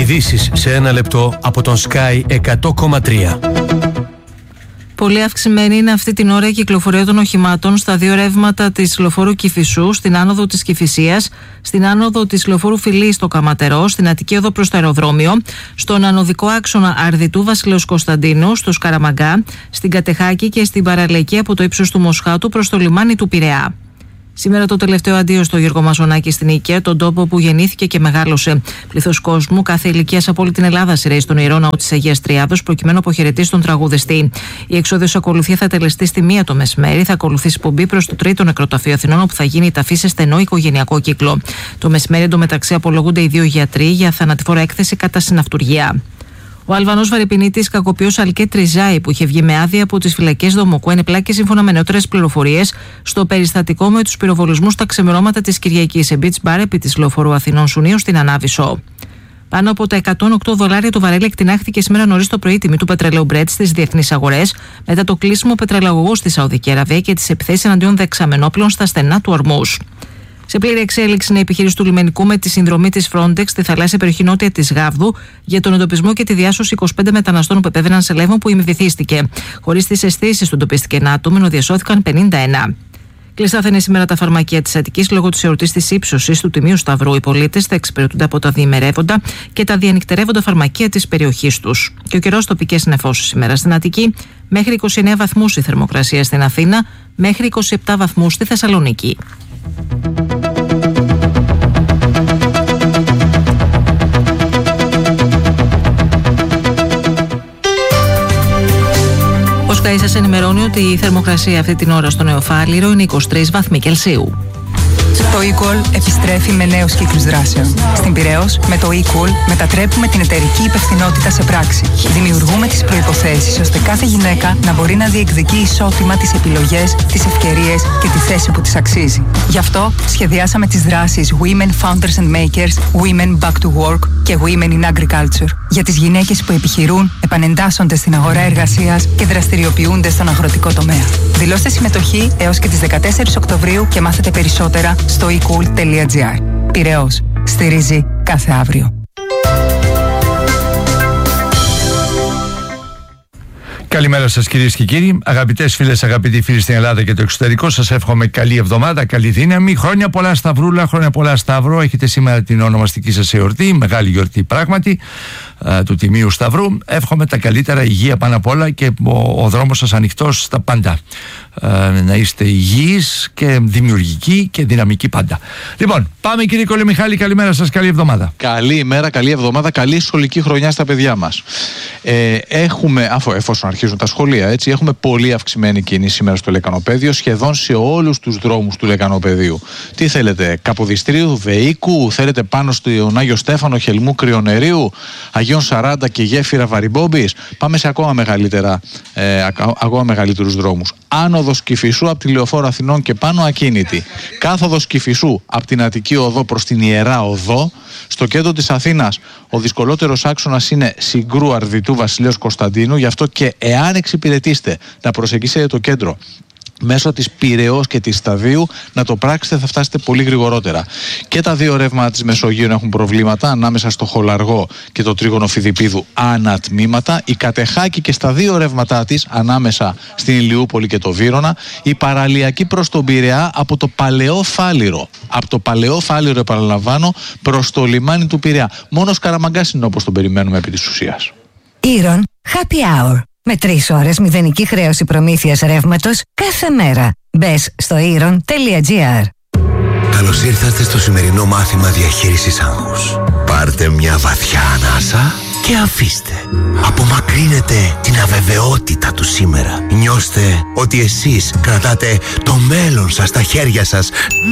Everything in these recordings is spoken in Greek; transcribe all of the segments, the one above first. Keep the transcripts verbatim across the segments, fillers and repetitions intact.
Ειδήσεις σε ένα λεπτό από τον Sky εκατό κόμμα τρία. Πολύ αυξημένη είναι αυτή την ώρα η κυκλοφορία των οχημάτων στα δύο ρεύματα της λεωφόρου Κηφισού, στην άνοδο της Κηφισίας, στην άνοδο της λεωφόρου Φιλή στο Καματερό, στην Αττική οδό προς το αεροδρόμιο, στον ανωδικό άξονα Αρδιτού Βασιλέως Κωνσταντίνου, στο Σκαραμαγκά, στην Κατεχάκη και στην παραλιακή από το ύψος του Μοσχάτου προς το λιμάνι του Πειραιά. Σήμερα το τελευταίο αντίο στο Γιώργο Μαζονάκη στην Οίκαια, τον τόπο που γεννήθηκε και μεγάλωσε. Πλήθος κόσμου κάθε ηλικίας από όλη την Ελλάδα σειραίει στον Ιερό Ναό της Αγίας Τριάδος προκειμένου να αποχαιρετήσει τον τραγουδιστή. Η εξόδιος ακολουθία θα τελεστεί στη μία το μεσημέρι, θα ακολουθήσει πομπή προς το τρίτο νεκροταφείο Αθηνών, όπου θα γίνει η ταφή σε στενό οικογενειακό κύκλο. Το μεσημέρι εντωμεταξύ απολογούνται οι δύο γιατροί για θανατηφόρα έκθεση κατά συναυτουργία. Ο Αλβανός βαρυπινίτης κακοποιός Αλκέτ Τριζάη, που είχε βγει με άδεια από τις φυλακές Δομοκού, ενεπλάκη σύμφωνα με νεότερες πληροφορίες στο περιστατικό με τους πυροβολισμούς στα ξημερώματα της Κυριακής σε beach bar επί της λεωφορού Αθηνών Σουνίου στην Ανάβησο. Πάνω από τα εκατόν οκτώ δολάρια το βαρέλι εκτινάχθηκε σήμερα νωρίς το πρωί η τιμή του πετρελαίου Brent στις διεθνείς αγορές, μετά το κλείσιμο πετρελαγωγού στη Σαουδική Αραβία και τις επιθέσεις εναντίον δεξαμενόπλων στα στενά του Ορμούζ. Σε πλήρη εξέλιξη είναι η επιχείρηση του λιμενικού με τη συνδρομή της Frontex στη θαλάσσια περιοχή νότια της Γάβδου για τον εντοπισμό και τη διάσωση είκοσι πέντε μεταναστών που επέβαιναν σε λεύμα που ημιβυθίστηκε. Χωρίς τις αισθήσεις του εντοπίστηκε ένα άτομο, ενώ διασώθηκαν πενήντα ένα. Κλειστά θα είναι σήμερα τα φαρμακεία της Αττικής λόγω της εορτής της ύψωσης του Τιμίου Σταυρού. Οι πολίτες θα εξυπηρετούνται από τα διημερεύοντα και τα διανυκτερεύοντα φαρμακεία της περιοχής τους. Και ο καιρός, τοπικές νεφώσεις σήμερα στην Αττική, μέχρι είκοσι εννέα βαθμούς η θερμοκρασία στην Αθήνα, μέχρι είκοσι επτά βαθμούς στη Θεσσαλονίκη. Ο Sky σας ενημερώνει ότι η θερμοκρασία αυτή την ώρα στο Νεοφάλιρο είναι είκοσι τρεις βαθμοί Κελσίου. Το eCall επιστρέφει με νέους κύκλους δράσεων. Στην Πειραιώς, με το eCall μετατρέπουμε την εταιρική υπευθυνότητα σε πράξη. Δημιουργούμε τις προϋποθέσεις ώστε κάθε γυναίκα να μπορεί να διεκδικεί ισότιμα τις επιλογές, τις ευκαιρίες και τη θέση που της αξίζει. Γι' αυτό σχεδιάσαμε τις δράσεις Women Founders and Makers, Women Back to Work και Women in Agriculture για τις γυναίκες που επιχειρούν, επανεντάσσονται στην αγορά εργασίας και δραστηριοποιούνται στον αγροτικό τομέα. Δηλώστε συμμετοχή έως και τις δεκατέσσερις Οκτωβρίου και μάθετε περισσότερα στο e cool τελεία gr. Πειραιώς. Στηρίζει κάθε αύριο. Καλημέρα σας κυρίες και κύριοι, αγαπητές φίλες, αγαπητοί φίλοι στην Ελλάδα και το εξωτερικό. Σας εύχομαι καλή εβδομάδα, καλή δύναμη, χρόνια πολλά Σταυρούλα, χρόνια πολλά Σταύρο. Έχετε σήμερα την ονομαστική σας εορτή, μεγάλη γιορτή πράγματι, α, του Τιμίου Σταυρού. Εύχομαι τα καλύτερα, υγεία πάνω απ' όλα και ο, ο δρόμος σας ανοιχτός στα πάντα. Α, να είστε υγιείς και δημιουργικοί και δυναμικοί πάντα. Λοιπόν, πάμε κύριε Κολεμιχάλη, καλημέρα σας, καλή εβδομάδα. Καλή ημέρα, καλή εβδομάδα, καλή σχολική χρονιά στα παιδιά μας. Ε, έχουμε, αφού, εφόσον αρχίζουν τα σχολεία, έτσι, έχουμε πολύ αυξημένη κίνηση σήμερα στο Λεκανοπέδιο, σχεδόν σε όλους τους δρόμους του Λεκανοπεδίου. Τι θέλετε, Καποδιστρίου, Βεϊκού, θέλετε πάνω στον Άγιο Στέφανο, Χελμού, Κρυονερίου, Αγίων Σαράντα και Γέφυρα Βαριμπόμπης. Πάμε σε ακόμα, μεγαλύτερα, ε, ακόμα μεγαλύτερους δρόμους. Άνοδος Κηφισού από τη Λεωφόρο Αθηνών και πάνω ακίνητη. Κάθοδος Κηφισού από την Αττική Οδό προς την Ιερά Οδό. Στο κέντρο της Αθήνας ο δυσκολότερος άξονας είναι Συγκρού Αρδιτού Βασιλέως Κωνσταντίνου, γι' αυτό και εάν εξυπηρετήσετε να προσεγγίσετε το κέντρο μέσω της Πειραιώς και της Σταδίου, να το πράξετε, θα φτάσετε πολύ γρηγορότερα. Και τα δύο ρεύματα της Μεσογείου έχουν προβλήματα ανάμεσα στο Χολαργό και το τρίγωνο Φιδιππίδου ανατμήματα. Η Κατεχάκη και στα δύο ρεύματά της ανάμεσα στην Ηλιούπολη και το Βύρωνα. Η παραλιακή προς τον Πειραιά από το Παλαιό Φάληρο. Από το Παλαιό Φάληρο, επαναλαμβάνω, προς το λιμάνι του Πειραιά. Μόνο Σκαραμαγκάς είναι όπως τον περιμένουμε επί της ουσίας. Ήρων Happy Hour. Με τρεις ώρες μηδενική χρέωση προμήθειας ρεύματος κάθε μέρα. Μπες στο ήρων τελεία gr. Καλώς ήρθατε στο σημερινό μάθημα διαχείρισης άγχους. Πάρτε μια βαθιά ανάσα και αφήστε. Απομακρύνετε την αβεβαιότητα του σήμερα. Νιώστε ότι εσείς κρατάτε το μέλλον σας στα χέρια σας.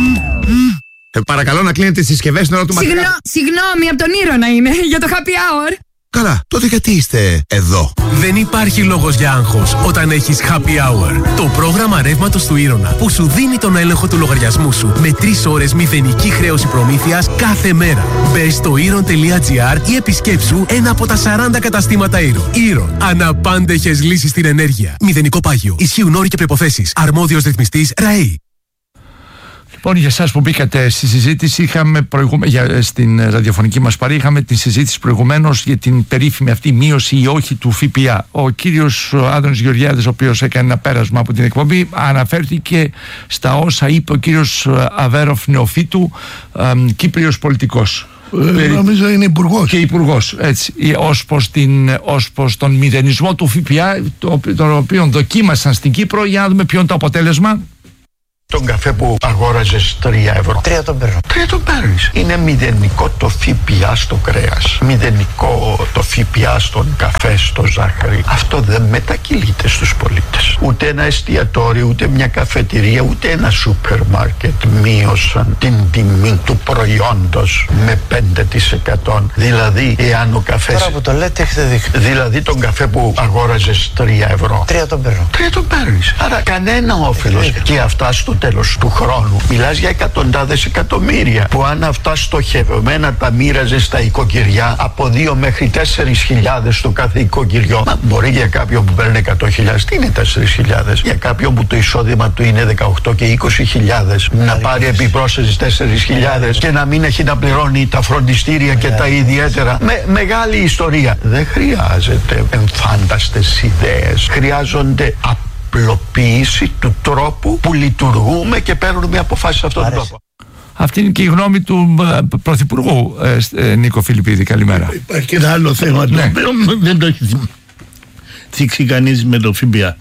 Ε, παρακαλώ να κλείνετε τις συσκευές στην ώρα του μαθήματος. Συγγνώ, συγγνώμη, από τον Ήρωνα είναι, για το happy hour. Καλά, τότε γιατί είστε εδώ? Δεν υπάρχει λόγος για άγχος όταν έχεις Happy Hour. Το πρόγραμμα ρεύματος του Ήρωνα που σου δίνει τον έλεγχο του λογαριασμού σου με τρεις ώρες μηδενική χρέωση προμήθειας κάθε μέρα. Μπες στο ήρων τελεία gr ή επισκέψου ένα από τα σαράντα καταστήματα Ήρων. Ήρων. Αναπάντεχες λύσεις στην ενέργεια. Μηδενικό πάγιο. Ισχύουν όροι και προϋποθέσεις. Αρμόδιος ρυθμιστής ΡΑΕΗ. Λοιπόν, για εσάς που μπήκατε στη συζήτηση, είχαμε προηγούμε, για, στην ραδιοφωνική μας παρή, είχαμε τη συζήτηση προηγουμένως για την περίφημη αυτή μείωση ή όχι του ΦΠΑ. Ο κύριος Άδωνης Γεωργιάδης, ο οποίος έκανε ένα πέρασμα από την εκπομπή, αναφέρθηκε στα όσα είπε ο κύριος Αβέροφ Νεοφύτου, ε, Κύπριος πολιτικός. Ε, νομίζω είναι υπουργός. Και υπουργός, έτσι, ως προς, την, ως προς τον μηδενισμό του ΦΠΑ, το, τον οποίο δοκίμασαν στην Κύπρο, για να δούμε ποιο είναι το αποτέλεσμα. Τον καφέ που αγόραζες τρία ευρώ. Τρία τον παίρνω. Τρία τον παίρνεις. Είναι μηδενικό το ΦΠΑ στο κρέας. Μηδενικό το ΦΠΑ στον καφέ, στο ζάχαρη. Αυτό δεν μετακυλείται στους πολίτες. Ούτε ένα εστιατόριο, ούτε μια καφετηρία, ούτε ένα σούπερ μάρκετ μείωσαν την τιμή του προϊόντος με πέντε τοις εκατό. Δηλαδή, εάν ο καφές... Τώρα που το λέτε έχετε δίκιο. Δηλαδή τον καφέ που αγόραζες τρία ευρώ. Τρία τον παίρνω. Τρία τον παίρνεις. Άρα κανένα όφελος. Και αυτά στο τέλος του χρόνου μιλάς για εκατοντάδες εκατομμύρια που αν αυτά στοχευμένα τα μοίραζε στα οικοκυριά από δύο μέχρι τέσσερις χιλιάδες το κάθε οικοκυριό. Μα μπορεί για κάποιον που παίρνει εκατό χιλιάδες, τι είναι τέσσερις χιλιάδες? Για κάποιον που το εισόδημα του είναι δεκαοκτώ και είκοσι χιλιάδες να πάρει επιπρόσθετες τέσσερις χιλιάδες και να μην έχει να πληρώνει τα φροντιστήρια και τα ιδιαίτερα. Με, μεγάλη ιστορία. Δεν χρειάζεται εμφάνταστες ιδέες. Χρειάζονται απλοποίηση του τρόπου που λειτουργούμε και παίρνουμε αποφάσεις σε αυτόν τον τρόπο. Αυτή είναι και η γνώμη του uh, Πρωθυπουργού uh, Νίκο Φιλιππίδη. Καλημέρα. Υπάρχει και ένα άλλο θέμα, ναι, το οποίο δεν το έχει θίξει κανείς με το ΦΠΑ.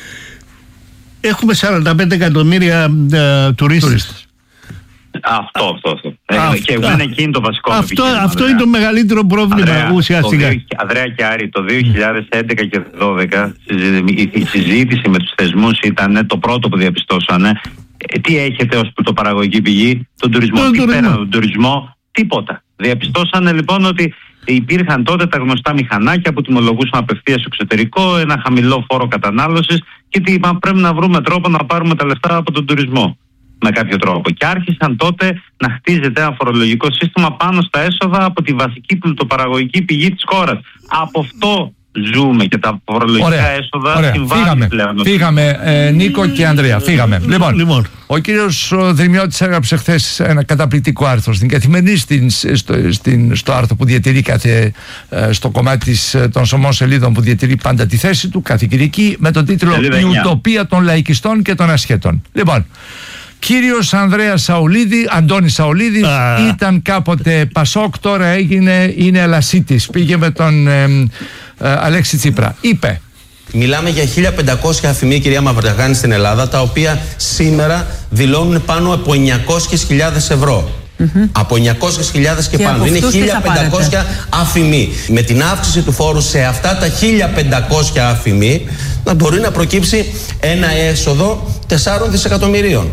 Έχουμε σαράντα πέντε εκατομμύρια uh, τουρίστες. Αυτό, αυτό, αυτό. αυτό. Και είναι εκείνο το βασικό αυτό, αυτό είναι το μεγαλύτερο πρόβλημα, Ανδρέα, ουσιαστικά. Το, Ανδρέα και Άρη, το δύο χιλιάδες έντεκα και δύο χιλιάδες δώδεκα η συζήτηση με τους θεσμούς ήταν το πρώτο που διαπιστώσανε. Τι έχετε ως πρωτοπαραγωγική πηγή? Τον τουρισμό. Τον Τι τουρισμό. πέραν τον τουρισμό? Τίποτα. Διαπιστώσανε λοιπόν ότι υπήρχαν τότε τα γνωστά μηχανάκια που τιμολογούσαν απευθείας στο εξωτερικό, ένα χαμηλό φόρο κατανάλωσης και τι είπαν, πρέπει να βρούμε τρόπο να πάρουμε τα λεφτά από τον τουρισμό. Με κάποιο τρόπο. Και άρχισαν τότε να χτίζεται ένα φορολογικό σύστημα πάνω στα έσοδα από τη βασική πλουτοπαραγωγική πηγή της χώρας. Από αυτό ζούμε και τα φορολογικά ωραία, έσοδα συμβάλλουν πλέον. Φύγαμε, ε, Νίκο και Ανδρέα, φύγαμε. Λοιπόν, λοιπόν. Ο κύριος Δρυμιώτης έγραψε χθες ένα καταπληκτικό άρθρο στην Καθημερινή, στην, στο, στην, στο άρθρο που διατηρεί κάθε, στο κομμάτι της, των σωμών σελίδων που διατηρεί πάντα τη θέση του, κάθε Κυριακή, με τον τίτλο «Η ουτοπία των λαϊκιστών και των ασχέτων». Λοιπόν, κύριος Ανδρέας Σαουλίδη, Αντώνης Σαουλίδης, ah. ήταν κάποτε Πασόκ, τώρα έγινε, είναι Ελασίτης. Πήγε με τον ε, ε, Αλέξη Τσίπρα. Είπε. Μιλάμε για χίλια πεντακόσια αφημί, κυρία Μαυρογιάννη, στην Ελλάδα, τα οποία σήμερα δηλώνουν πάνω από εννιακόσιες χιλιάδες ευρώ. Mm-hmm. Από εννιακόσιες χιλιάδες και, και πάνω. Είναι χίλια πεντακόσια αφημί. Με την αύξηση του φόρου σε αυτά τα χίλια πεντακόσια αφημί, να μπορεί να προκύψει ένα έσοδο τεσσάρων δισεκατομμυρίων.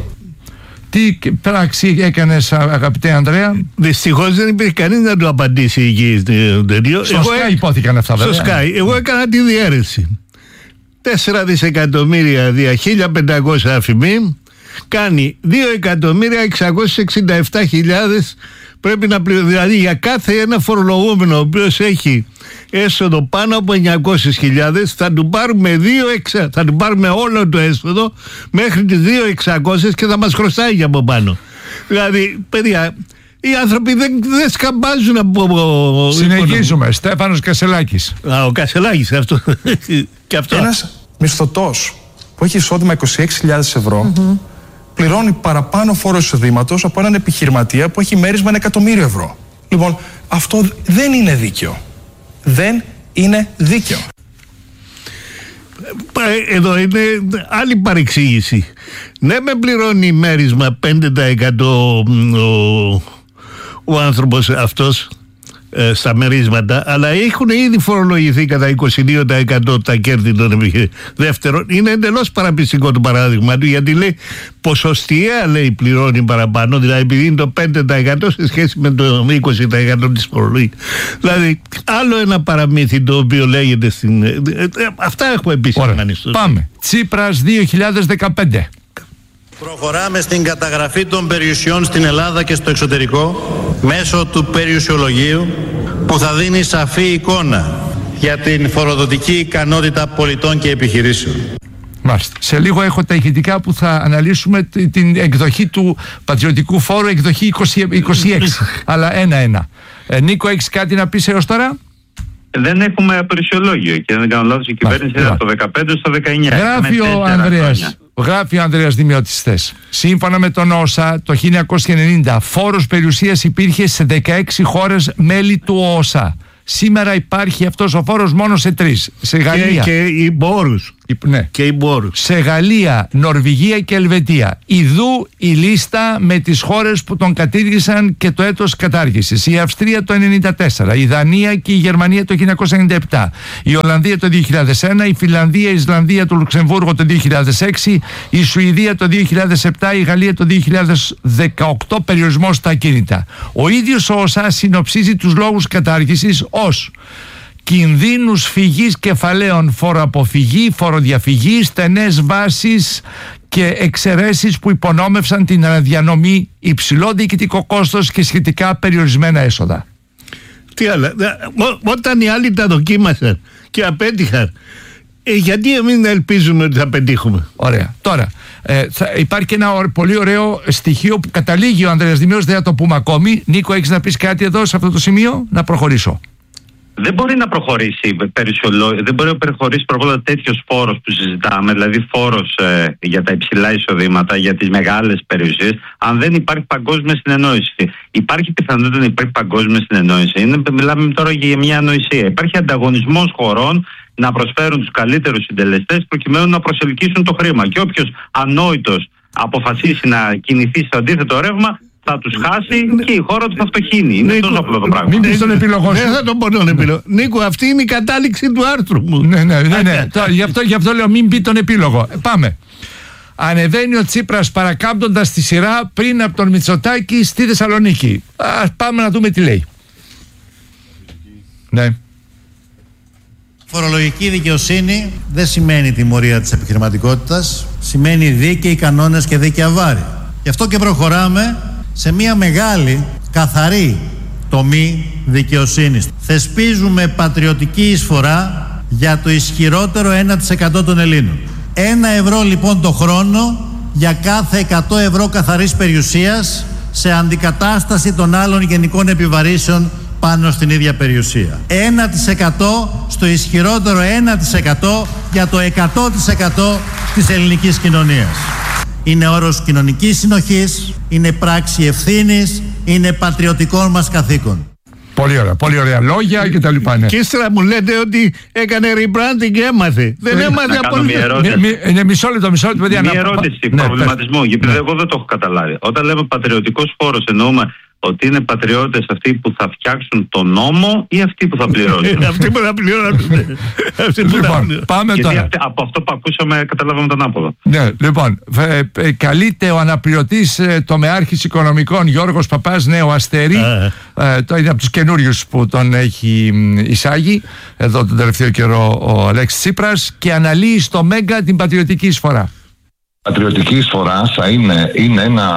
Τι πράξη έκανες, αγαπητέ Ανδρέα? Δυστυχώς δεν υπήρχε κανείς να του απαντήσει εκεί στο τέτοιο. Στο Sky υπόθηκαν αυτά, βέβαια. Στο Sky. Εγώ έκανα τη διαίρεση. τέσσερα δισεκατομμύρια δια χίλια πεντακόσια αφημί κάνει δύο εκατομμύρια εξακόσιες εξήντα επτά χιλιάδες πρέπει να πληρώνει. Δηλαδή για κάθε ένα φορολογούμενο ο οποίος έχει έσοδο πάνω από εννιακόσιες χιλιάδες θα του πάρουμε, δύο εξα... θα του πάρουμε όλο το έσοδο μέχρι τις δύο χιλιάδες εξακόσιες και θα μας χρωστάει για από πάνω. Δηλαδή, παιδιά, οι άνθρωποι δεν, δεν σκαμπάζουν από... Συνεχίζουμε. Στέφανος Κασελάκης. Α, ο Κασελάκης, αυτό. Και αυτό. Ένας μισθωτός που έχει εισόδημα είκοσι έξι χιλιάδες ευρώ mm-hmm. πληρώνει παραπάνω φόρο εισοδήματος από έναν επιχειρηματία που έχει μέρισμα ένα εκατομμύριο ευρώ. Λοιπόν, αυτό δεν είναι δίκαιο. Δεν είναι δίκαιο. Εδώ είναι άλλη παρεξήγηση. Ναι, με πληρώνει μέρισμα πέντε τοις εκατό ο, ο άνθρωπος αυτός ε, στα μερίσματα, αλλά έχουν ήδη φορολογηθεί κατά είκοσι δύο τοις εκατό τα κέρδη των επιχειρήσεων. Δεύτερον, είναι εντελώς παραπιστικό το παράδειγμα του, γιατί λέει ποσοστιαία, λέει, πληρώνει παραπάνω, δηλαδή επειδή είναι το πέντε τοις εκατό σε σχέση με το είκοσι τοις εκατό της φορολογίας. Δηλαδή, άλλο ένα παραμύθι το οποίο λέγεται στην... Ε, ε, ε, αυτά έχουμε επισημάνει. Πάμε. Τσίπρας δύο χιλιάδες δεκαπέντε. Προχωράμε στην καταγραφή των περιουσιών στην Ελλάδα και στο εξωτερικό μέσω του περιουσιολογίου που θα δίνει σαφή εικόνα για την φοροδοτική ικανότητα πολιτών και επιχειρήσεων. Μάλιστα. Σε λίγο έχω τα ηχητικά που θα αναλύσουμε την εκδοχή του πατριωτικού φόρου, εκδοχή είκοσι, είκοσι έξι. Αλλά ένα-ένα. Ε, Νίκο, έχεις κάτι να πεις έως τώρα? Δεν έχουμε απερισσιολόγιο και δεν κάνω λάθος, η κυβέρνηση είναι από το δεκαπέντε στο δεκαεννιά. Γράφει ο Ανδρέας, γράφει ο Ανδρέας Δημιώτης χθες. Σύμφωνα με τον ΟΣΑ, το χίλια εννιακόσια ενενήντα φόρος περιουσίας υπήρχε σε δεκαέξι χώρες μέλη του ΟΣΑ. Σήμερα υπάρχει αυτός ο φόρος μόνο σε τρεις. Σε Γαλλία. Και, και οι μπόρους. Ναι. Και οι μπόρους. Σε Γαλλία, Νορβηγία και Ελβετία. Ιδού η λίστα με τις χώρες που τον κατήργησαν και το έτος κατάργησης. Η Αυστρία το ενενήντα τέσσερα, η Δανία και η Γερμανία το χίλια εννιακόσια ενενήντα επτά, η Ολλανδία το δύο χιλιάδες ένα, η Φιλανδία, η Ισλανδία, το Λουξεμβούργο το δύο χιλιάδες έξι, η Σουηδία το δύο χιλιάδες επτά, η Γαλλία το δύο χιλιάδες δεκαοκτώ, περιορισμός στα ακίνητα. Ο ίδιος ο ΟΣΑ συνοψίζει τους λόγους κατάργησης ως κινδύνους φυγής κεφαλαίων, φοροαποφυγή, φοροδιαφυγή, στενές βάσεις και εξαιρέσεις που υπονόμευσαν την αναδιανομή, υψηλό διοικητικό κόστος και σχετικά περιορισμένα έσοδα. Τι άλλα, ό, όταν οι άλλοι τα δοκίμασαν και απέτυχαν, ε, γιατί εμείς να ελπίζουμε ότι θα πετύχουμε? Ωραία. Τώρα, ε, θα υπάρχει και ένα πολύ ωραίο στοιχείο που καταλήγει ο Ανδρέας Δημιώτης, δεν θα το πούμε ακόμη. Νίκο, έχεις να πεις κάτι εδώ σε αυτό το σημείο? Να προχωρήσω. Δεν μπορεί να προχωρήσει περιουσιολόγιο, δεν μπορεί να προχωρήσει πρώτα τέτοιος φόρος που συζητάμε, δηλαδή φόρος ε, για τα υψηλά εισοδήματα, για τις μεγάλες περιουσίες, αν δεν υπάρχει παγκόσμια συνεννόηση. Υπάρχει πιθανότητα να υπάρχει παγκόσμια συνεννόηση. Είναι, μιλάμε τώρα για μια ανοησία. Υπάρχει ανταγωνισμός χωρών να προσφέρουν τους καλύτερους συντελεστές προκειμένου να προσελκύσουν το χρήμα. Και όποιος ανόητος αποφασίσει να κινηθεί στο αντίθετο ρεύμα, θα τους χάσει και η χώρα του θα φτωχύνει. Είναι τόσο απλό το πράγμα. Μην πεις τον επίλογο σου. Δεν θα τον πω τον επίλογο. Νίκο, αυτή είναι η κατάληξη του άρθρου μου. Ναι, ναι, ναι. ναι. Τώρα, γι, αυτό, γι' αυτό λέω μην πει τον επίλογο. Πάμε. Ανεβαίνει ο Τσίπρας παρακάμπτοντας τη σειρά πριν από τον Μητσοτάκη στη Θεσσαλονίκη. Ας πάμε να δούμε τι λέει. Ναι. Φορολογική δικαιοσύνη δεν σημαίνει τιμωρία της επιχειρηματικότητας. Σημαίνει δίκαιοι κανόνες και δίκαια βάρη. Γι' αυτό και προχωράμε σε μια μεγάλη, καθαρή τομή δικαιοσύνης. Θεσπίζουμε πατριωτική εισφορά για το ισχυρότερο ένα τοις εκατό των Ελλήνων. Ένα ευρώ λοιπόν το χρόνο για κάθε εκατό ευρώ καθαρής περιουσίας σε αντικατάσταση των άλλων γενικών επιβαρύσεων πάνω στην ίδια περιουσία. ένα τοις εκατό στο ισχυρότερο ένα τοις εκατό για το εκατό τοις εκατό της ελληνικής κοινωνίας. Είναι όρος κοινωνικής συνοχής, είναι πράξη ευθύνης, είναι πατριωτικό μας καθήκον. Πολύ ωραία, πολύ ωραία λόγια και τα λοιπά. Ναι. Και ύστερα μου λέτε ότι έκανε rebranding και έμαθε. Δεν έμαθε από Είναι μισό λεπτό, μισό λεπτό, παιδιά. Μία ερώτηση ναι, προβληματισμού, γιατί ναι. εγώ δεν το έχω καταλάβει. Όταν λέμε πατριωτικός φόρος, εννοούμε ότι είναι πατριώτες αυτοί που θα φτιάξουν τον νόμο ή αυτοί που θα πληρώσουν? Αυτοί που θα πληρώσουν. Λοιπόν, πάμε γιατί τώρα. Αυτή, από αυτό που ακούσαμε καταλάβαμε τον άποδο. Ναι, λοιπόν, ε, ε, καλείται ο αναπληρωτής ε, τομεάρχης οικονομικών Γιώργος Παπάς, Νέο Αστέρι, ε, το είναι από τους καινούριους που τον έχει εισάγει εδώ τον τελευταίο καιρό ο Αλέξης Τσίπρας, και αναλύει στο Μέγκα την πατριωτική εισφορά. Πατριωτική εισφορά θα είναι, είναι ένα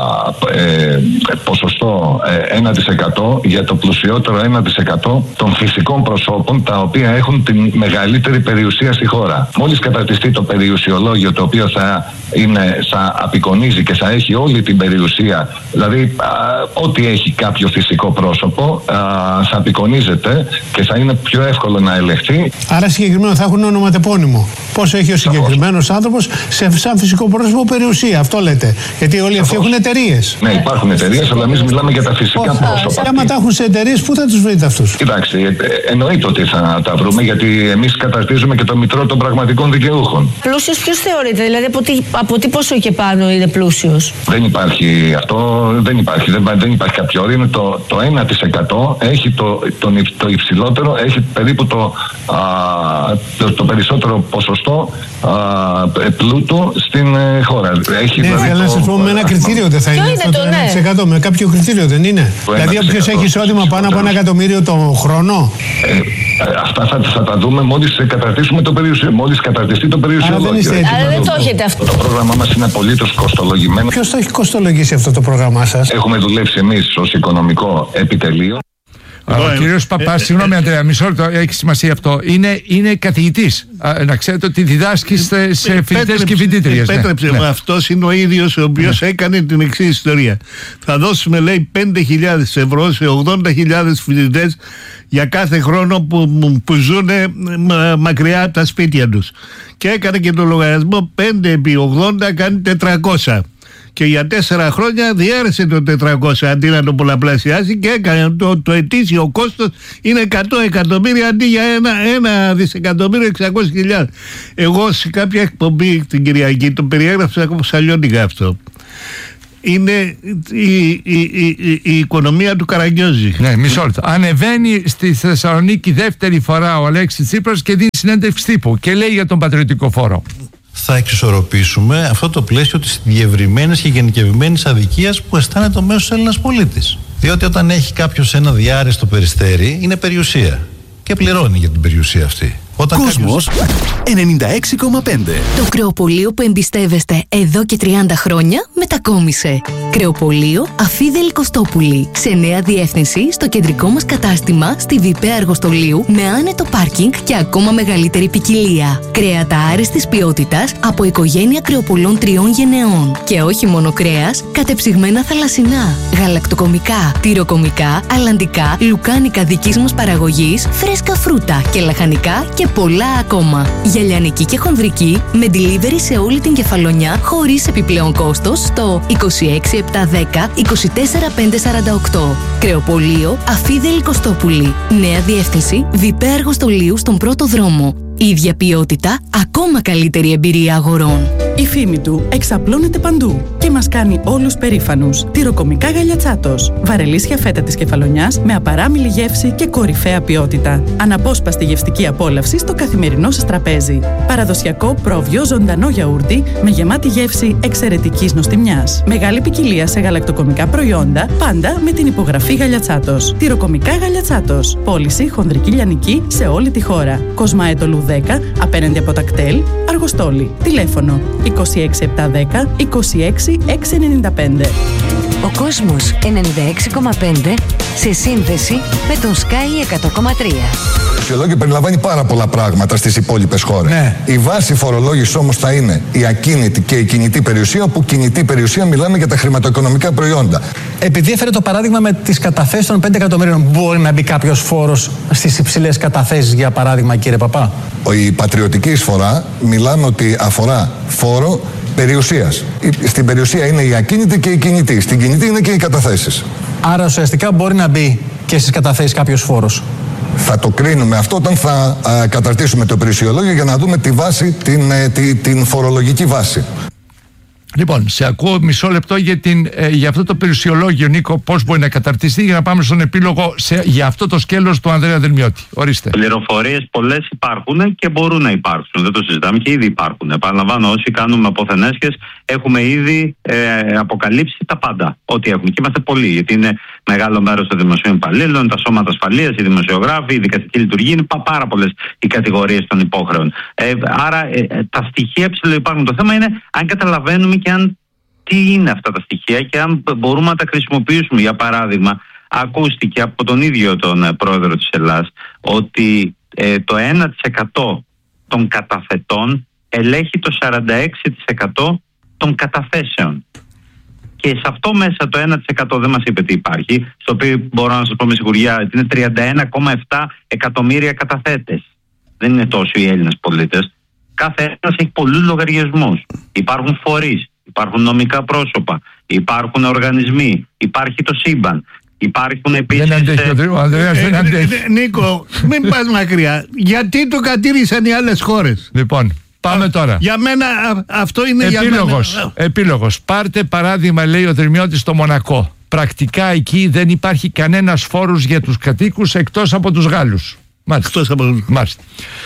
ε, ποσοστό ε, ένα τοις εκατό για το πλουσιότερο ένα τοις εκατό των φυσικών προσώπων, τα οποία έχουν τη μεγαλύτερη περιουσία στη χώρα. Μόλις καταρτιστεί το περιουσιολόγιο, το οποίο θα, είναι, θα απεικονίζει και θα έχει όλη την περιουσία, δηλαδή α, ό,τι έχει κάποιο φυσικό πρόσωπο α, θα απεικονίζεται και θα είναι πιο εύκολο να ελεγχθεί. Άρα συγκεκριμένα θα έχουν ονοματεπώνυμο. Πόσο έχει ο συγκεκριμένος άνθρωπος σε σαν φυσικό πρόσωπο περιουσία, αυτό λέτε. Γιατί όλοι αυτοί έχουν εταιρείες. Ναι, υπάρχουν εταιρείες, αλλά εμείς μιλάμε για τα φυσικά θα, πρόσωπα. Και άμα τα έχουν σε εταιρείες, πού θα τους βρείτε αυτούς? Κοιτάξτε, ε, εννοείται ότι θα τα βρούμε, γιατί εμείς καταρτίζουμε και το μητρό των πραγματικών δικαιούχων. Πλούσιος ποιος θεωρείται, δηλαδή από τι, από τι πόσο και πάνω είναι πλούσιος? Δεν υπάρχει αυτό, δεν υπάρχει, δεν, δεν υπάρχει κάποιο όριο. Είναι το, το ένα τοις εκατό έχει το, το, το υψηλότερο, έχει περίπου το, α, το, το περισσότερο ποσοστό α, πλούτου στην ε, χώρα. Έχει ναι, δηλαδή αλλά να σας πω με ένα κριτήριο δεν θα είναι, είναι αυτό το, το ένα τοις εκατό, ναι. Με κάποιο κριτήριο δεν είναι? Δηλαδή όποιος έχει εισόδημα πάνω από ένα εκατομμύριο το χρόνο. Ε, αυτά θα, θα τα δούμε μόλις καταρτήσουμε το περιουσιο, μόλις καταρτιστεί το περιουσιολόγιο. Αλλά δεν το έχετε αυτό. Το πρόγραμμά μας είναι απολύτως κοστολογημένο. Ποιος το έχει κοστολογήσει αυτό το πρόγραμμά σας? Έχουμε δουλέψει εμείς ως οικονομικό επιτελείο. Ο κύριος Παπάς, συγγνώμη Ανδρέα, μισό λεπτό, έχει σημασία αυτό. Είναι, είναι καθηγητής. Να ξέρετε ότι διδάσκει σε, σε φοιτητές και φοιτήτριες. Επέτρεψε ναι. μου, αυτός είναι ο ίδιος ο οποίος ναι. έκανε την εξής ιστορία. Θα δώσουμε, λέει, πέντε χιλιάδες ευρώ σε ογδόντα χιλιάδες φοιτητές για κάθε χρόνο που, που ζουν μακριά από τα σπίτια τους. Και έκανε και το λογαριασμό πέντε επί ογδόντα κάνει τετρακόσια. Και για τέσσερα χρόνια διέρεσε το τετρακόσια αντί να το πολλαπλασιάσει και έκανε το, το ετήσιο κόστος είναι εκατό εκατομμύρια αντί για ένα, ένα δισεκατομμύριο εξακόσιες χιλιάδες. Εγώ σε κάποια εκπομπή την Κυριακή το περιέγραψα όπως αλλιώτικα αυτό. Είναι η, η, η, η, η οικονομία του Καραγκιόζη. Ναι, μισό λεπτό. Ανεβαίνει στη Θεσσαλονίκη δεύτερη φορά ο Αλέξης Τσίπρας και δίνει συνέντευξη τύπου και λέει για τον πατριωτικό φόρο. Θα εξισορροπήσουμε αυτό το πλαίσιο της διευρυμένης και γενικευμένης αδικίας που αισθάνεται ο μέσος Έλληνας πολίτης. Διότι όταν έχει κάποιος ένα διάρρηστο περιστέρι, είναι περιουσία. Και πληρώνει για την περιουσία αυτή. Όταν Κόσμος κάποιος... ενενήντα έξι κόμμα πέντε. Το κρεοπωλείο που εμπιστεύεστε εδώ και τριάντα χρόνια μετακόμισε. Κρεοπωλείο Αφίδελη Κωστόπουλη. Σε νέα διεύθυνση στο κεντρικό μας κατάστημα στη Βιπέ Αργοστολίου με άνετο πάρκινγκ και ακόμα μεγαλύτερη ποικιλία. Κρέατα άριστης ποιότητας από οικογένεια κρεοπωλών τριών γενεών. Και όχι μόνο κρέας, κατεψυγμένα θαλασσινά, γαλακτοκομικά, τυροκομικά, αλλαντικά, λουκάνικα δικής μας παραγωγής, φρέσκα φρούτα και λαχανικά και πολλά ακόμα. Για λιανική και χονδρική με delivery σε όλη την Κεφαλονιά χωρίς επιπλέον κόστος στο είκοσι έξι επτακόσια δέκα είκοσι τέσσερα πεντακόσια σαράντα οκτώ. Κρεοπωλείο Αφίδελη Κωστόπουλη. Νέα διεύθυνση Βιπέ Αργοστολίου στον πρώτο δρόμο. Ίδια ποιότητα, ακόμα καλύτερη εμπειρία αγορών. Η φήμη του εξαπλώνεται παντού και μας κάνει όλους περήφανους. Τυροκομικά Γαλιατσάτος. Βαρελίσια φέτα της Κεφαλονιάς με απαράμιλη γεύση και κορυφαία ποιότητα. Αναπόσπαστη γευστική απόλαυση στο καθημερινό σας τραπέζι. Παραδοσιακό πρόβιο ζωντανό γιαούρτι με γεμάτη γεύση εξαιρετικής νοστιμιάς. Μεγάλη ποικιλία σε γαλακτοκομικά προϊόντα, πάντα με την υπογραφή Γαλιατσάτος. Τυροκομικά Γαλιατσάτος. Πώληση χονδρική λιανική σε όλη τη χώρα. Κοσμάετολου δέκα απέναντι από τα κτέλ, Αργοστόλη. Τηλέφωνο είκοσι έξι επτακόσια δέκα είκοσι έξι εξακόσια ενενήντα πέντε. Ο κόσμος ενενήντα έξι κόμμα πέντε σε σύνδεση με τον Sky εκατό κόμμα τρία. Το αξιολόγιο περιλαμβάνει πάρα πολλά πράγματα στις υπόλοιπες χώρες. Ναι. Η βάση φορολόγησης όμως θα είναι η ακίνητη και η κινητή περιουσία, όπου κινητή περιουσία μιλάμε για τα χρηματοοικονομικά προϊόντα. Επειδή έφερε το παράδειγμα με τις καταθέσεις των πέντε εκατομμύριων, μπορεί να μπει κάποιος φόρος στις υψηλές καταθέσεις, για παράδειγμα, κύριε Παπά? Η πατριωτική εισφορά μιλάμε ότι αφορά φόρο περιουσίας. Στην περιουσία είναι η ακίνητη και η κινητή. Στην κινητή είναι και οι καταθέσεις. Άρα ουσιαστικά μπορεί να μπει και στις καταθέσεις κάποιος φόρος. Θα το κρίνουμε αυτό όταν θα α, καταρτήσουμε το περιουσιολόγιο για να δούμε τη βάση, την, ε, την, την φορολογική βάση. Λοιπόν, σε ακούω μισό λεπτό για, την, ε, για αυτό το περιουσιολόγιο, Νίκο, πώς μπορεί να καταρτιστεί, για να πάμε στον επίλογο σε, για αυτό το σκέλος του Ανδρέα Δελμιώτη. Ορίστε. Πληροφορίες πολλές υπάρχουν και μπορούν να υπάρξουν. Δεν το συζητάμε και ήδη υπάρχουν. Επαναλαμβάνω, όσοι κάνουμε αποθενέσχες έχουμε ήδη ε, αποκαλύψει τα πάντα. Ό,τι έχουμε. Και είμαστε πολλοί, γιατί είναι μεγάλο μέρος των δημοσίων υπαλλήλων, τα σώματα ασφαλείας, οι δημοσιογράφοι, η δικαστική λειτουργία. Είναι πάρα πολλές οι κατηγορίες των υπόχρεων. Ε, άρα ε, τα στοιχεία ψηλοϊπάρχουν. Το θέμα είναι αν καταλαβαίνουμε και αν τι είναι αυτά τα στοιχεία και αν μπορούμε να τα χρησιμοποιήσουμε. Για παράδειγμα, ακούστηκε από τον ίδιο τον ε, πρόεδρο της Ελλάδας ότι ε, το ένα τοις εκατό των καταθετών ελέγχει το σαράντα έξι τοις εκατό των καταθέσεων. Και σε αυτό μέσα το ένα τοις εκατό δεν μας είπε τι υπάρχει, στο οποίο μπορώ να σας πω με σιγουριά ότι είναι τριάντα ένα κόμμα επτά εκατομμύρια καταθέτες. Δεν είναι τόσο οι Έλληνες πολίτες. Κάθε ένας έχει πολλούς λογαριασμούς. Υπάρχουν φορείς, υπάρχουν νομικά πρόσωπα, υπάρχουν οργανισμοί, υπάρχει το σύμπαν. Υπάρχουν επίσης... Δεν αντέχει ο Ανδρέας, δεν αντέχει. Νίκο, μην πας μακριά. Γιατί το κατήρισαν οι άλλες χώρες? Λοιπόν, πάμε τώρα. Για μένα αυτό είναι επίλογος, για μένα. Επίλογος. Πάρτε παράδειγμα, λέει ο Δελμιώτης, στο Μονακό. Πρακτικά εκεί δεν υπάρχει κανένας φόρος για τους κατοίκους εκτός από τους Γάλλους. Μάλιστα. Εκτός από... Μάλιστα.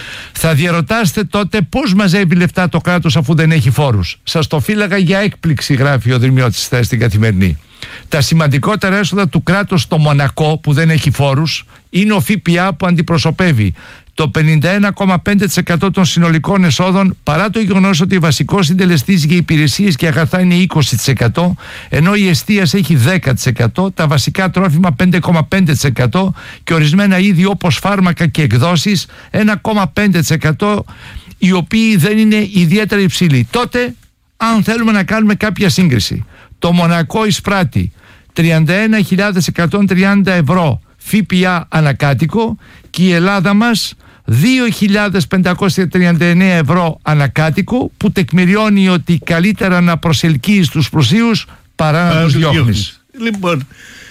Θα διαρωτάστε τότε πώς μαζεύει λεφτά το κράτος αφού δεν έχει φόρους. Σας το φύλαγα για έκπληξη, γράφει ο Δελμιώτης στην Καθημερινή. Τα σημαντικότερα έσοδα του κράτους στο Μονακό, που δεν έχει φόρους, είναι ο ΦΠΑ που αντιπροσωπεύει το πενήντα ένα κόμμα πέντε τοις εκατό των συνολικών εσόδων, παρά το γεγονός ότι ο βασικός συντελεστής για υπηρεσίες και αγαθά είναι είκοσι τοις εκατό, ενώ η εστίαση έχει δέκα τοις εκατό, τα βασικά τρόφιμα πέντε κόμμα πέντε τοις εκατό και ορισμένα είδη όπως φάρμακα και εκδόσεις ένα κόμμα πέντε τοις εκατό, οι οποίοι δεν είναι ιδιαίτερα υψηλοί. Τότε, αν θέλουμε να κάνουμε κάποια σύγκριση, το Μονακό εισπράττει τριάντα ένα χιλιάδες εκατόν τριάντα ευρώ ΦΠΑ ανακάτοικο και η Ελλάδα μας δύο χιλιάδες πεντακόσια τριάντα εννέα ευρώ ανακάτοικο, που τεκμηριώνει ότι καλύτερα να προσελκύεις τους πλουσίους παρά να τους διώχνεις. Λοιπόν,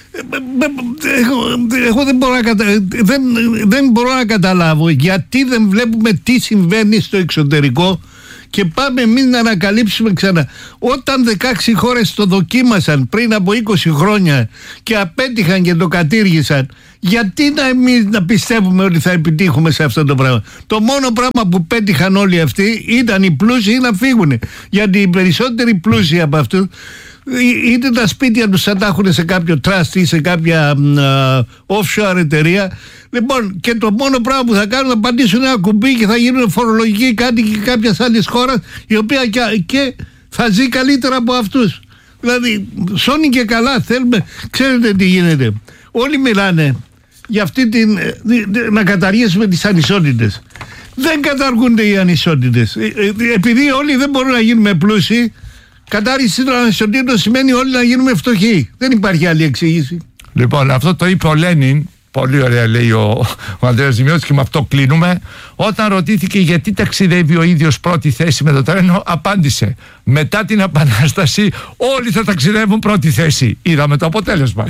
εγώ, εγώ δεν, μπορώ να κατα... δεν, δεν μπορώ να καταλάβω γιατί δεν βλέπουμε τι συμβαίνει στο εξωτερικό και πάμε εμείς να ανακαλύψουμε ξανά. Όταν δεκαέξι χώρες το δοκίμασαν πριν από είκοσι χρόνια και απέτυχαν και το κατήργησαν, γιατί να εμείς να πιστεύουμε ότι θα επιτύχουμε σε αυτό το πράγμα? Το μόνο πράγμα που πέτυχαν όλοι αυτοί ήταν οι πλούσιοι να φύγουν, γιατί οι περισσότεροι πλούσιοι από αυτούς είτε τα σπίτια τους θα τα έχουν σε κάποιο trust ή σε κάποια uh, offshore εταιρεία. Λοιπόν, και το μόνο πράγμα που θα κάνουν θα πατήσουν ένα κουμπί και θα γίνουν φορολογικοί κάτοικοι κάποιας άλλης χώρας, η οποία και, και θα ζει καλύτερα από αυτούς. Δηλαδή, σώνει και καλά, θέλουμε. Ξέρετε τι γίνεται? Όλοι μιλάνε για αυτή την, να καταργήσουμε τις ανισότητες. Δεν καταργούνται οι ανισότητες. Επειδή όλοι δεν μπορούν να γίνουμε πλούσιοι, κατάργηση των ανισοτήτων σημαίνει όλοι να γίνουμε φτωχοί. Δεν υπάρχει άλλη εξήγηση. Λοιπόν, αυτό το είπε ο Λένιν. Πολύ ωραία, λέει ο, ο Ανδρέας Δημιώτης, και με αυτό κλείνουμε. Όταν ρωτήθηκε γιατί ταξιδεύει ο ίδιος πρώτη θέση με το τρένο, απάντησε: μετά την Επανάσταση όλοι θα ταξιδεύουν πρώτη θέση. Είδαμε το αποτέλεσμα.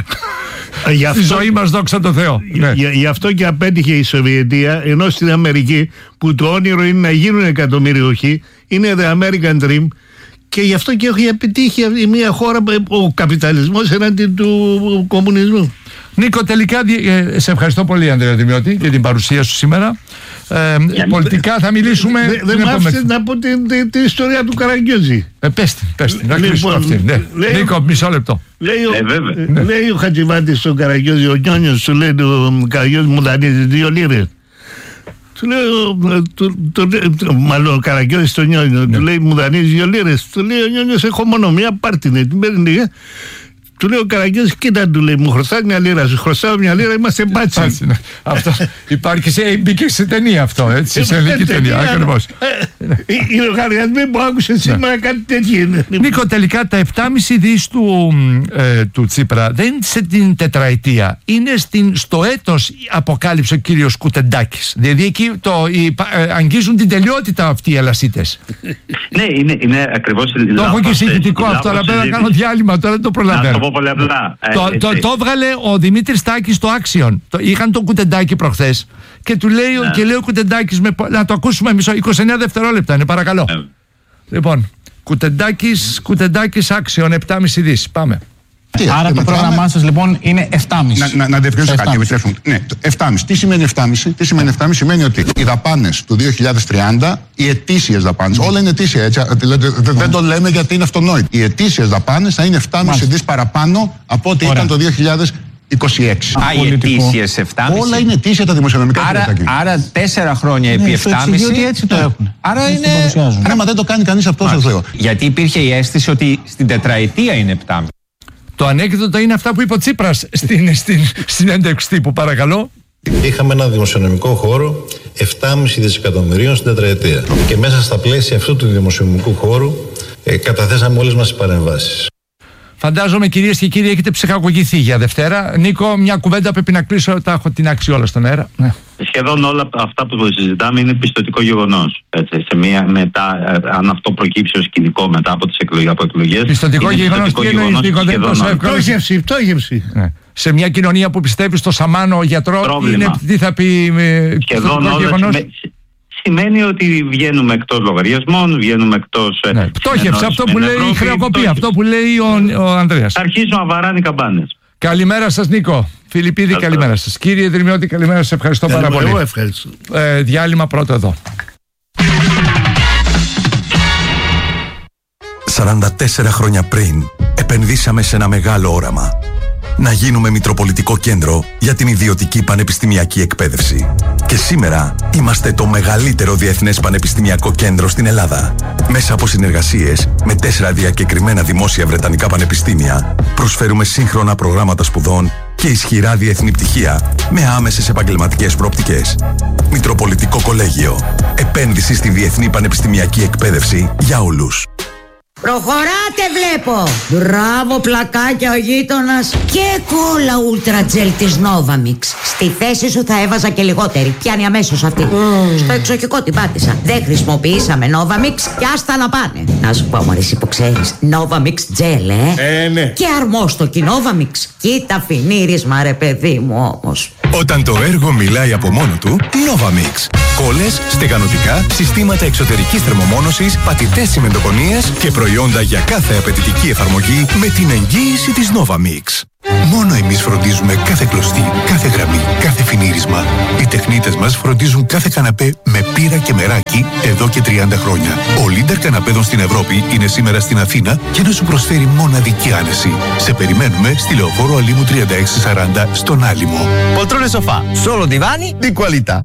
Στη ζωή μας, δόξα τω Θεώ. Ναι. Γι' αυτό και απέτυχε η Σοβιετία, ενώ στην Αμερική, που το όνειρο είναι να γίνουν εκατομμυριούχοι, είναι the American Dream, και γι' αυτό και έχει επιτύχει μια χώρα, ο καπιταλισμός εναντί του κομμουνισμού. Νίκο, τελικά σε ευχαριστώ πολύ, Ανδρέα Δημιώτη, για την παρουσία σου σήμερα. Ε, πολιτικά θα μιλήσουμε. Δεν δε μ' άφησες να πω την, την, την ιστορία του Καραγκιόζη. Ε, πες την, πες την, να κλείσουμε αυτή. Ναι. Νίκο, μισό λεπτό. Λέει ο, ε, λέει ο Χατζημάτης στον Καραγκιόζη, ο Νιόνιος του λέει, ο Καραγκιόζη μου δανείζει δύο λίρες. Του λέει, του, του, του, μάλλον ο Καραγκιόζης στο Νιόνιο, ναι. Του λέει, μου δανείζει δύο λίρες. Του λέει ο Νιόνιος, έχω μόνο μία, πάρτινε. Την παίρνει. Του λέει ο Καραγκιόζης, κοίτα, του λέει, μου χρωστάει μια λίρα, σου χρωστάω μια λίρα, είμαστε μπάτσι. Ναι. Αυτό υπάρχει σε, μπήκε σε ταινία αυτό, έτσι, σε ελληνική ταινία, ακριβώς. Οι λογαριασμοί που άκουσε σήμερα κάτι τέτοιο είναι. Νίκο, τελικά τα επτά κόμμα πέντε δις του, ε, του Τσίπρα δεν είναι σε την τετραετία, είναι στην, στο έτος, αποκάλυψε ο κύριος Κουτεντάκης. Δηλαδή εκεί το, οι, ε, αγγίζουν την τελειότητα αυτοί οι ελασίτες. Ναι, είναι, είναι ακριβώς. Το έχω και συγχυτικό αυτό, αλλά πρέπει να κάνω διάλειμμα, τώρα δεν το προλαβαίνω. Πολύ απλά. Το, το, το έβγαλε ο Δημήτρης Τάκης στο Axion. Το, είχαν τον Κουτεντάκη προχθές και του λέει, ναι. Και λέει ο Κουτεντάκης, με, να το ακούσουμε μισό, είκοσι εννέα δευτερόλεπτα είναι, παρακαλώ. Ναι. Λοιπόν, Κουτεντάκης, Κουτεντάκης Axion, επτά κόμμα πέντε δις. Πάμε. Τι, άρα το πρόγραμμά σας λοιπόν είναι επτά κόμμα πέντε. Να, να, να διευκρινίσω κάτι, επιτρέψτε μου. Ναι, επτά κόμμα πέντε. Τι σημαίνει επτά κόμμα πέντε? Τι σημαίνει επτά κόμμα πέντε? Σημαίνει ότι οι δαπάνες του δύο χιλιάδες τριάντα, οι ετήσιες δαπάνες, mm. όλα είναι ετήσια, έτσι. Δηλαδή, mm. δεν το λέμε γιατί είναι αυτονόητο. Οι ετήσιες δαπάνες θα είναι επτά κόμμα πέντε δις παραπάνω από ό,τι ήταν το δύο χιλιάδες είκοσι έξι. Α, οι ετήσιες επτά κόμμα πέντε. Όλα είναι ετήσια τα δημοσιονομικά. Άρα, άρα τέσσερα χρόνια επί επτά κόμμα πέντε. Ότι έτσι το έχουν. Άρα είναι. Άρα, μα δεν το κάνει κανείς αυτό, σας λέω. Γιατί υπήρχε η αίσθηση ότι στην τετραετία είναι επτά κόμμα πέντε. Το ανέκδοτο είναι αυτά που είπε ο Τσίπρας στην, στην, στην έντευξη τύπου, παρακαλώ. Είχαμε ένα δημοσιονομικό χώρο επτά κόμμα πέντε δισεκατομμυρίων στην τετραετία. Και μέσα στα πλαίσια αυτού του δημοσιονομικού χώρου ε, καταθέσαμε όλες μας τις παρεμβάσεις. Φαντάζομαι, κυρίες και κύριοι, έχετε ψυχαγωγηθεί για Δευτέρα. Νίκο, μια κουβέντα πρέπει να κλείσω, τα έχω την άξει όλα στον αέρα. Ναι. Σχεδόν όλα αυτά που συζητάμε είναι πιστωτικό γεγονός. Έτσι, σε μια μετά, αν αυτό προκύψει ως σκηνικό μετά από τις εκλογές. Πιστωτικό γεγονός, τι εννοείς, Νίκο, δεν είναι τόσο εύκολο. Πτώχευση, πτώχευση. Ναι. Σε μια κοινωνία που πιστεύει στο σαμάνο γιατρό, πρόβλημα. Είναι, τι θα πει σχεδόν όλα γεγονός. Σημα... Σημαίνει ότι βγαίνουμε εκτός λογαριασμών, βγαίνουμε εκτός. Ναι. Πτώχευση, αυτό που λέει η χρεοκοπία, αυτό που λέει ο, ο Ανδρέας. Αρχίζουν να βαράνε οι καμπάνες. Καλημέρα σας, Νίκο. Φιλιππίδη, καλημέρα σας. Κύριε Δρυμιώτη, καλημέρα σας. Ευχαριστώ πάρα πολύ. Εγώ ευχαριστώ. Ε, διάλειμμα πρώτο εδώ. σαράντα τέσσερα χρόνια πριν, επενδύσαμε σε ένα μεγάλο όραμα. Να γίνουμε Μητροπολιτικό Κέντρο για την ιδιωτική πανεπιστημιακή εκπαίδευση. Και σήμερα είμαστε το μεγαλύτερο διεθνές πανεπιστημιακό κέντρο στην Ελλάδα. Μέσα από συνεργασίες με τέσσερα διακεκριμένα δημόσια βρετανικά πανεπιστήμια, προσφέρουμε σύγχρονα προγράμματα σπουδών και ισχυρά διεθνή πτυχία με άμεσες επαγγελματικές προοπτικές. Μητροπολιτικό Κολέγιο. Επένδυση στη διεθνή πανεπιστημιακή εκπαίδευση για όλους. Προχωράτε βλέπω. Μπράβο πλακάκια ο γείτονας. Και κόλλα ούλτρα τζελ της Novamix. Στη θέση σου θα έβαζα και λιγότερη. Πιάνει αμέσως αυτή. mm. Στο εξοχικό την πάτησα. Δεν χρησιμοποιήσαμε Novamix και άστα να πάνε. Να σου πω μωρέ εσύ που ξέρεις, Novamix τζελ ε. Ε ναι. Και αρμόστοκι Novamix. Κοίτα φινίρισμα ρε παιδί μου όμως. Όταν το έργο μιλάει από μόνο του, Novamix. Κόλλες, στεγανοτικά, συστήματα εξωτερικής θερμομόνωσης, πατητές τσιμεντοκονίες και προϊόντα για κάθε απαιτητική εφαρμογή με την εγγύηση της Novamix. Μόνο εμείς φροντίζουμε κάθε κλωστή, κάθε γραμμή, κάθε φινίρισμα. Οι τεχνίτες μας φροντίζουν κάθε καναπέ με πύρα και μεράκι εδώ και τριάντα χρόνια. Ο Λίντερ καναπέδων στην Ευρώπη είναι σήμερα στην Αθήνα και να σου προσφέρει μοναδική άνεση. Σε περιμένουμε στη Λεωφόρο Αλήμου τριάντα έξι σαράντα στον Άλυμο. Poltrone sofà, solo divani di qualità.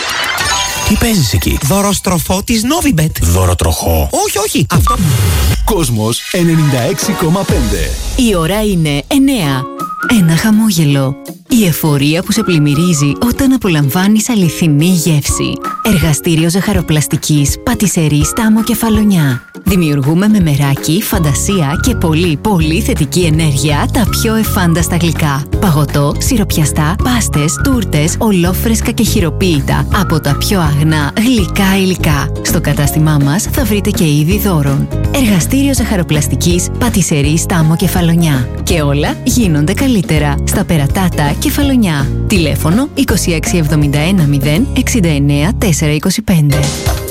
Τι παίζεις εκεί? Δωροστροφό της Novibet. Δωροτροχό? Όχι, όχι, αυτό. Κόσμος ενενήντα έξι κόμμα πέντε. Η ώρα είναι εννιά. Ένα χαμόγελο. Η εφορία που σε πλημμυρίζει όταν απολαμβάνεις αληθινή γεύση. Εργαστήριο ζαχαροπλαστικής, πατισερή Στάμο Κεφαλονιά. Δημιουργούμε με μεράκι, φαντασία και πολύ πολύ θετική ενέργεια τα πιο εφάνταστα γλυκά. Παγωτό, σιροπιαστά, πάστες, τούρτες, ολόφρεσκα και χειροποίητα από τα πιο αγνά γλυκά υλικά. Στο κατάστημά μας θα βρείτε και είδη δώρων. Εργαστήριο ζαχαροπλαστικής, πατισερή Στάμο Κεφαλονιά. Και όλα γίνονται καλύτερα στα Περατάτα Κεφαλονιά. Τηλέφωνο είκοσι έξι εβδομήντα ένα μηδέν εξήντα εννέα τετρακόσια είκοσι πέντε.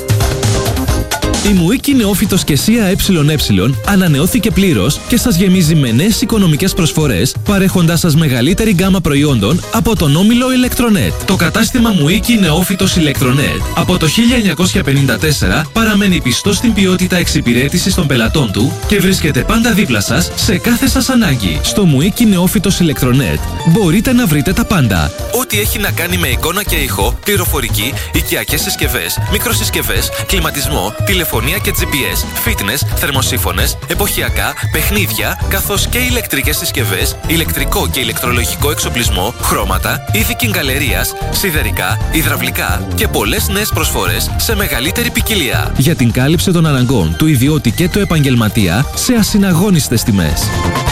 Η Μουίκη Νεόφυτος και ΣΥΑ ΕΕ ανανεώθηκε πλήρως και σας γεμίζει με νέες οικονομικές προσφορές, παρέχοντάς σας μεγαλύτερη γκάμα προϊόντων από τον όμιλο Ηλεκτρονέτ. Το κατάστημα Μουίκη Νεόφυτος Ηλεκτρονέτ από το χίλια εννιακόσια πενήντα τέσσερα παραμένει πιστό στην ποιότητα εξυπηρέτησης των πελατών του και βρίσκεται πάντα δίπλα σας σε κάθε σας ανάγκη. Στο Μουίκη Νεόφυτος Ηλεκτρονέτ μπορείτε να βρείτε τα πάντα. Ό,τι έχει να κάνει με εικόνα και ήχο, πληροφορική, οικιακές συσκευές, μικροσυσκευές, κλιματισμό, τηλεφωνία και τζι πι ες, fitness, θερμοσύφωνες, εποχιακά, παιχνίδια, καθώς και ηλεκτρικές συσκευές, ηλεκτρικό και ηλεκτρολογικό εξοπλισμό, χρώματα, είδη κιγκαλερίας, σιδερικά, υδραυλικά και πολλές νέες προσφορές σε μεγαλύτερη ποικιλία. Για την κάλυψη των αναγκών του ιδιώτη και του επαγγελματία σε ασυναγώνιστες τιμές.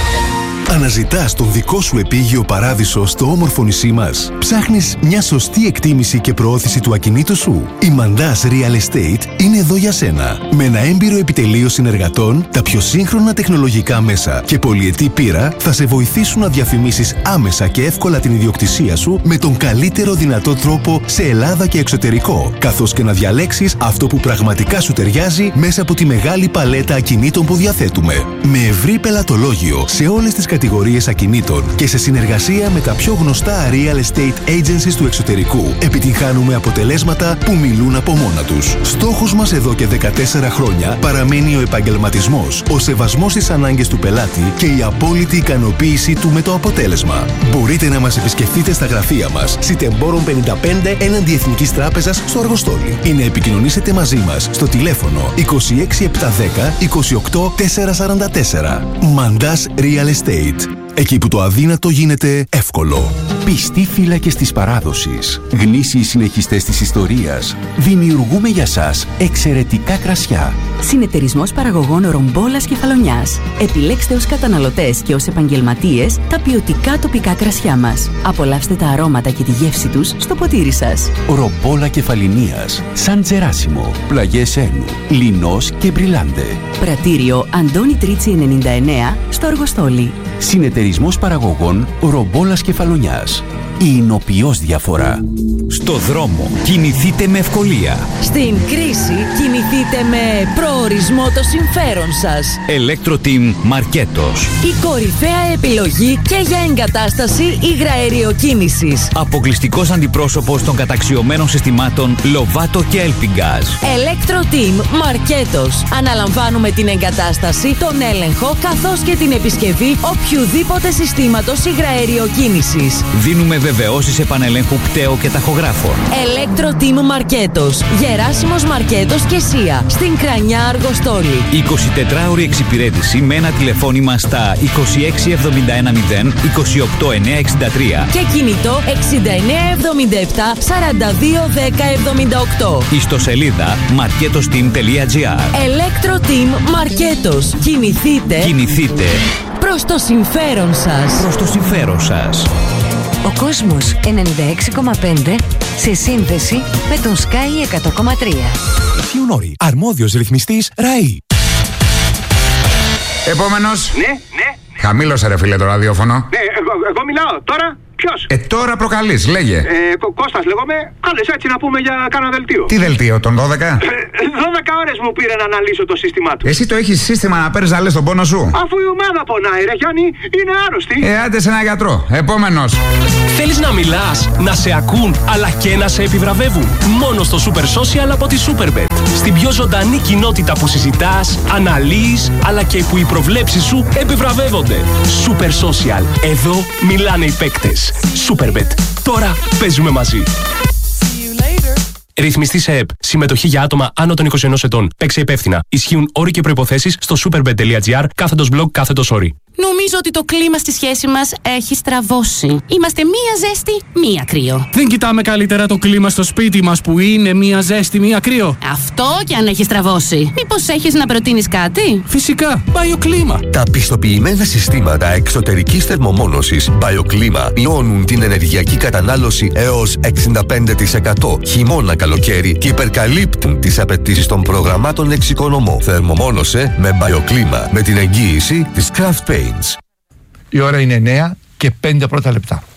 Αναζητάς τον δικό σου επίγειο παράδεισο στο όμορφο νησί μας? Ψάχνεις μια σωστή εκτίμηση και προώθηση του ακινήτου σου? Η Mandas Real Estate είναι εδώ για σένα. Με ένα έμπειρο επιτελείο συνεργατών, τα πιο σύγχρονα τεχνολογικά μέσα και πολυετή πείρα θα σε βοηθήσουν να διαφημίσεις άμεσα και εύκολα την ιδιοκτησία σου με τον καλύτερο δυνατό τρόπο σε Ελλάδα και εξωτερικό, καθώς και να διαλέξεις αυτό που πραγματικά σου ταιριάζει μέσα από τη μεγάλη παλέτα ακινήτων που διαθέτουμε. Με ευρύ πελατολόγιο σε όλες τις κατηγορίες ακινήτων και σε συνεργασία με τα πιο γνωστά real estate agencies του εξωτερικού, επιτυγχάνουμε αποτελέσματα που μιλούν από μόνα τους. Στόχος μας εδώ και δεκατέσσερα χρόνια παραμένει ο επαγγελματισμός, ο σεβασμός στις ανάγκες του πελάτη και η απόλυτη ικανοποίησή του με το αποτέλεσμα. Μπορείτε να μας επισκεφτείτε στα γραφεία μας, Σιτεμπόρων πενήντα πέντε έναντι Εθνικής Τράπεζας στο Αργοστόλι, ή να επικοινωνήσετε μαζί μας στο τηλέφωνο είκοσι έξι επτακόσια δέκα είκοσι οκτώ τετρακόσια σαράντα τέσσερα. Mandas Real Estate. Εκεί που το αδύνατο γίνεται εύκολο. Πιστοί φύλακες της παράδοσης, γνήσιοι συνεχιστές της ιστορίας, δημιουργούμε για σας εξαιρετικά κρασιά. Συνεταιρισμός παραγωγών Ρομπόλας Κεφαλονιάς. Επιλέξτε ως καταναλωτές και ως επαγγελματίες τα ποιοτικά τοπικά κρασιά μας. Απολαύστε τα αρώματα και τη γεύση τους στο ποτήρι σας. Ρομπόλα Κεφαλινίας, Σαν Τζεράσιμο, Πλαγιές Ένου, Λινός και Μπριλάντε. Πρατήριο Αντώνη Τρίτσι ενενήντα εννέα στο Αργοστόλι. Συνεταιρισμός παραγωγών Ρομπόλας Κεφαλονιάς. η Ινοποιός διαφορά. Στο δρόμο κινηθείτε με ευκολία. Στην κρίση κινηθείτε με προορισμό το συμφέρον σας. Electro-Team Μαρκέτος. Η κορυφαία επιλογή και για εγκατάσταση υγραεριοκίνησης. Αποκλειστικός αντιπρόσωπος των καταξιωμένων συστημάτων Lovato και Elpingaz. Electro-Team Μαρκέτος. Αναλαμβάνουμε την εγκατάσταση, τον έλεγχο καθώς και την επισκευή οποιουδήποτε συστήματος υγραεριοκίνησης. Δίνουμε βεβαιώσεις επανελέγχου πτέο και ταχογράφων. Electro-Team Μαρκέτος. Γεράσιμος Μαρκέτος και Σία. Στην Κρανιά Αργοστόλη. εικοσιτετράωρη εξυπηρέτηση με ένα τηλεφώνημα στα είκοσι έξι εβδομήντα ένα μηδέν είκοσι οκτώ εννιακόσια εξήντα τρία και κινητό εξήντα εννέα εβδομήντα επτά σαράντα δύο δέκα εβδομήντα οκτώ. Ιστοσελίδα marketosteam τελεία gr. Electro-Team Μαρκέτος. Κινηθείτε. Κινηθείτε. Προς το συμφέρον σας. Προς το συμφέρον σας. Ο κόσμος ενενήντα έξι κόμμα πέντε σε σύνδεση με τον Sky εκατό κόμμα τρία. Φιουνόρη, αρμόδιος ρυθμιστής ΡΑΗ. Επόμενος. Ναι, ναι. Χαμήλωσε ρε φίλε το ραδιόφωνο. Ναι, εγώ, εγώ μιλάω. Τώρα ποιος? Ε, τώρα προκαλείς, λέγε. Ε, Κω- Κώστας λέγομαι. Κάλεσε έτσι να πούμε για κάνα δελτίο. Τι δελτίο, τον δώδεκα? Ε, δώδεκα ώρες μου πήρε να αναλύσω το σύστημά του. Εσύ το έχεις σύστημα να παίρνεις να λες τον πόνο σου? Αφού η ομάδα πονάει ρε Γιάννη, είναι άρρωστη. Ε, άντε σε ένα γιατρό. Επόμενος. Θέλεις να μιλάς, να σε ακούν, αλλά και να σε επιβραβεύουν? Μόνο στο Super Social από τη Superbet. Στην πιο ζωντανή κοινότητα που συζητάς, αναλύεις, αλλά και που οι προβλέψεις σου επιβραβεύονται. Super Social. Εδώ μιλάνε οι παίκτες. Superbet. Τώρα παίζουμε μαζί. Ρυθμιστή σε ΕΠ. Συμμετοχή για άτομα άνω των είκοσι ενός ετών. Παίξε υπεύθυνα. Ισχύουν όροι και προϋποθέσεις στο superbet τελεία gr κάθετος blog κάθετος όροι. Νομίζω ότι το κλίμα στη σχέση μας έχει στραβώσει. Είμαστε μία ζέστη, μία κρύο. Δεν κοιτάμε καλύτερα το κλίμα στο σπίτι μας που είναι μία ζέστη, μία κρύο? Αυτό και αν έχει στραβώσει. Μήπως έχεις να προτείνεις κάτι? Φυσικά, BioClima. Τα πιστοποιημένα συστήματα εξωτερικής θερμομόνωσης BioClima μειώνουν την ενεργειακή κατανάλωση έως εξήντα πέντε τοις εκατό χειμώνα καλοκαίρι και υπερκαλύπτουν τις απαιτήσεις των προγραμμάτων εξοικονομώ. Θερμομόνωσε με BioClima με την εγγύηση της Craft Paints. Η ώρα είναι εννέα και πέντε πρώτα λεπτά.